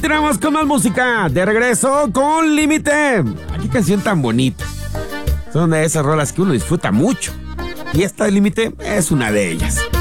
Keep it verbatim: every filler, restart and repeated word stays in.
Continuamos con más música. De regreso con Límite. Qué canción tan bonita. Son de esas rolas que uno disfruta mucho. Y esta de Límite es una de ellas.